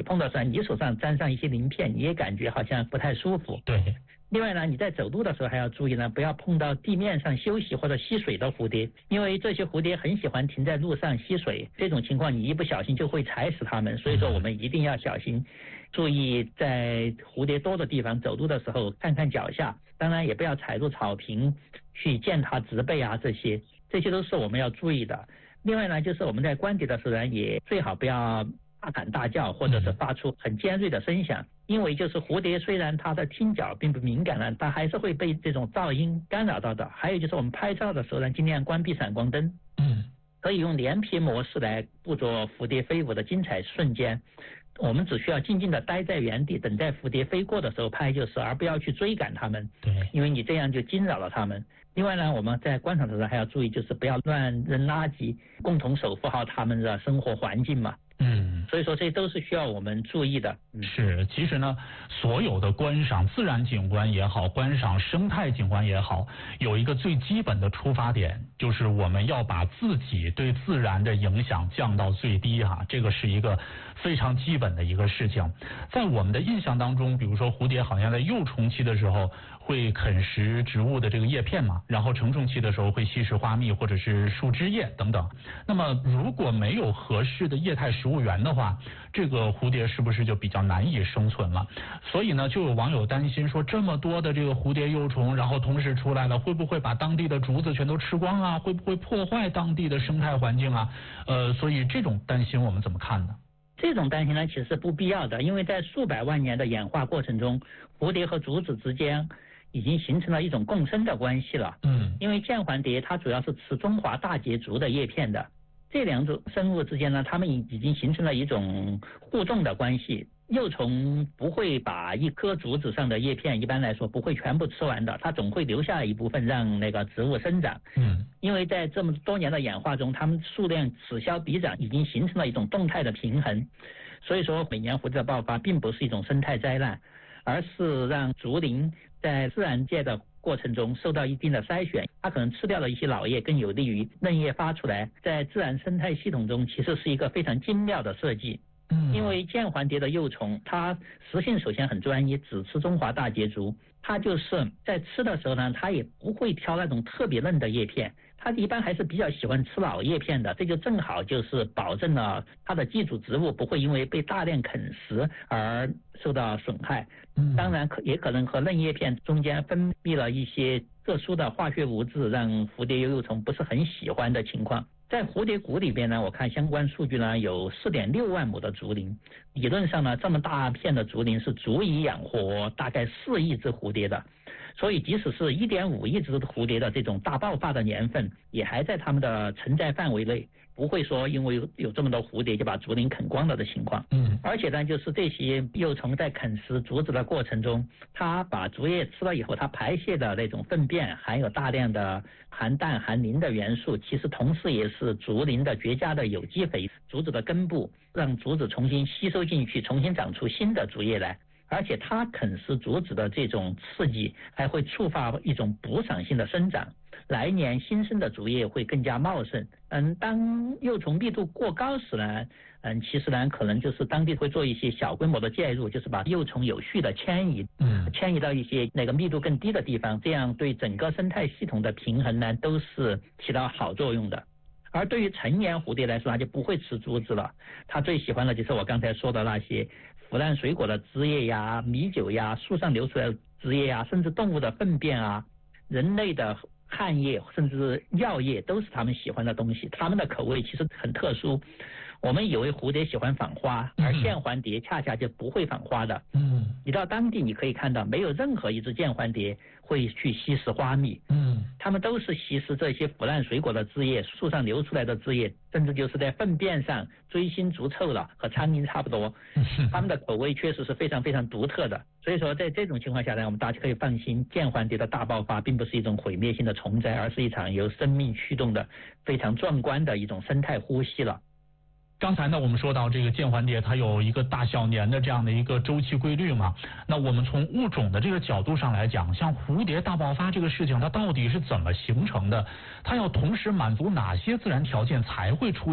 碰到你手上沾上一些鳞片，你也感觉好像不太舒服。 对。 另外呢，你在走路的时候还要注意呢，不要碰到地面上休息或者吸水的蝴蝶，因为这些蝴蝶很喜欢停在路上吸水，这种情况你一不小心就会踩死它们，所以说我们一定要小心，注意在蝴蝶多的地方走路的时候看看脚下，当然也不要踩入草坪去践踏植被啊，这些都是我们要注意的。另外呢，就是我们在观蝶的时候呢，也最好不要大喊大叫或者是发出很尖锐的声响，因为就是蝴蝶虽然它的听觉并不敏感呢，它还是会被这种噪音干扰到的。还有就是我们拍照的时候呢，尽量关闭闪光灯，可以用连屏模式来捕捉蝴蝶飞舞的精彩瞬间。我们只需要静静的待在原地，等待蝴蝶飞过的时候拍就是，而不要去追赶它们。 对， 因为你这样就惊扰了它们。另外呢，我们在观赏的时候还要注意，就是不要乱扔垃圾，共同守护好它们的生活环境嘛。所以说这都是需要我们注意的。 是，其实呢，所有的观赏自然景观也好，观赏生态景观也好，有一个最基本的出发点，就是我们要把自己对自然的影响降到最低哈，这个是一个非常基本的一个事情。在我们的印象当中，比如说蝴蝶好像在幼虫期的时候会啃食植物的这个叶片嘛，然后成虫期的时候会吸食花蜜或者是树枝叶等等。那么如果没有合适的液态食物源的话，这个蝴蝶是不是就比较难以生存了？所以呢，就有网友担心说，这么多的这个蝴蝶幼虫，然后同时出来了，会不会把当地的竹子全都吃光啊？会不会破坏当地的生态环境啊？所以这种担心我们怎么看呢？ 这种担心呢，其实是不必要的，因为在数百万年的演化过程中，蝴蝶和竹子之间已经形成了一种共生的关系了。因为剑环蝶它主要是吃中华大节竹的叶片的，这两种生物之间呢，它们已经形成了一种互动的关系。幼虫不会把一棵竹子上的叶片，一般来说不会全部吃完的，它总会留下一部分让那个植物生长。因为在这么多年的演化中，它们数量此消彼长，已经形成了一种动态的平衡。所以说每年蝴蝶的爆发并不是一种生态灾难，而是让竹林在自然界的过程中受到一定的筛选，它可能吃掉了一些老叶，更有利于嫩叶发出来。在自然生态系统中，其实是一个非常精妙的设计。因为剑环蝶的幼虫，它食性首先很专一，只吃中华大节竹。它就是在吃的时候呢，它也不会挑那种特别嫩的叶片，它一般还是比较喜欢吃老叶片的。这就正好就是保证了它的寄主植物不会因为被大量啃食而受到损害。当然也可能和嫩叶片中间分泌了一些特殊的化学物质，让蝴蝶幼虫不是很喜欢的情况。在蝴蝶谷里边呢，我看相关数据呢，有4.6万亩的竹林，理论上呢，这么大片的竹林是足以养活大概4亿只蝴蝶的。所以即使是1.5亿只蝴蝶的这种大爆发的年份，也还在它们的承载范围内，不会说因为有这么多蝴蝶就把竹林啃光了的情况。而且呢，就是这些幼虫在啃食竹子的过程中，它把竹叶吃了以后，它排泄的那种粪便含有大量的含氮含磷的元素，其实同时也是竹林的绝佳的有机肥。竹子的根部让竹子重新吸收进去，重新长出新的竹叶来。而且它啃食竹子的这种刺激还会触发一种补偿性的生长，来年新生的竹叶会更加茂盛。当幼虫密度过高时呢，其实呢可能就是当地会做一些小规模的介入，就是把幼虫有序的迁移，迁移到一些那个密度更低的地方，这样对整个生态系统的平衡呢都是起到好作用的。而对于成年蝴蝶来说，它就不会吃竹子了，它最喜欢的就是我刚才说的那些腐烂水果的汁液呀、米酒呀、树上流出来的汁液呀，甚至动物的粪便啊、人类的汗液，甚至尿液，都是它们喜欢的东西。它们的口味其实很特殊。我们以为蝴蝶喜欢访花，而剑环蝶恰恰就不会访花的。你到当地你可以看到，没有任何一只剑环蝶会去吸食花蜜。它们都是吸食这些腐烂水果的汁液、树上流出来的汁液，甚至就是在粪便上追星逐臭了，和苍蝇差不多。它们的口味确实是非常非常独特的。所以说在这种情况下呢，我们大家可以放心，剑环蝶的大爆发并不是一种毁灭性的虫灾，而是一场由生命驱动的非常壮观的一种生态呼吸了。 刚才呢，我们说到这个剑环蝶，它有一个大小年的这样的一个周期规律嘛。那我们从物种的这个角度上来讲，像蝴蝶大爆发这个事情，它到底是怎么形成的？它要同时满足哪些自然条件才会出